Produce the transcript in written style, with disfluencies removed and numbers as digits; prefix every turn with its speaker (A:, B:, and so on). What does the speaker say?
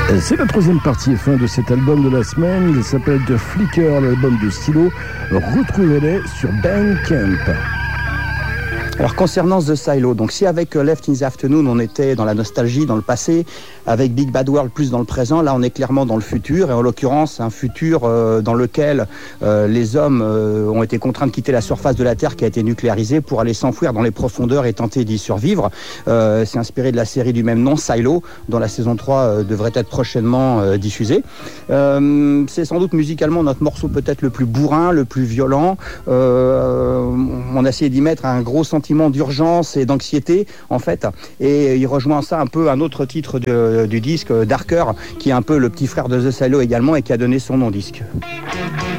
A: C'est la troisième partie et fin de cet album de la semaine. Il s'appelle The Flicker, l'album de Stylo. Retrouvez-les sur Bandcamp.
B: Alors concernant The Silo, donc si avec Left in the Afternoon on était dans la nostalgie, dans le passé, avec Big Bad World plus dans le présent, là on est clairement dans le futur, et en l'occurrence un futur dans lequel les hommes ont été contraints de quitter la surface de la Terre qui a été nucléarisée pour aller s'enfouir dans les profondeurs et tenter d'y survivre. C'est inspiré de la série du même nom, Silo, dont la saison 3 devrait être prochainement diffusée. C'est sans doute musicalement notre morceau peut-être le plus bourrin, le plus violent. On a essayé d'y mettre un gros sentiment d'urgence et d'anxiété en fait, et il rejoint ça un peu un autre titre du disque, Darker, qui est un peu le petit frère de The Silo également et qui a donné son nom au disque.